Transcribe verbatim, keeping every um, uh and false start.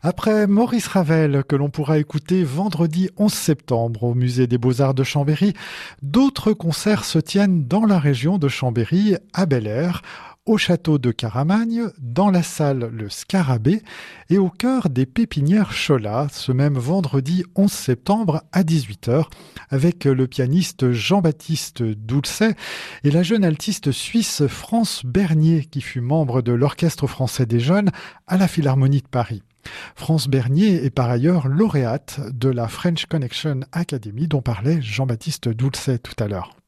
Après Maurice Ravel, que l'on pourra écouter vendredi onze septembre au Musée des Beaux-Arts de Chambéry, d'autres concerts se tiennent dans la région de Chambéry, à Bel-Air, au château de Caramagne, dans la salle Le Scarabée et au cœur des Pépinières Cholat, ce même vendredi onze septembre à dix-huit heures, avec le pianiste Jean-Baptiste Doulcet et la jeune altiste suisse France Bernier, qui fut membre de l'Orchestre français des jeunes à la Philharmonie de Paris. France Bernier est par ailleurs lauréate de la French Connection Academy dont parlait Jean-Baptiste Doulcet tout à l'heure.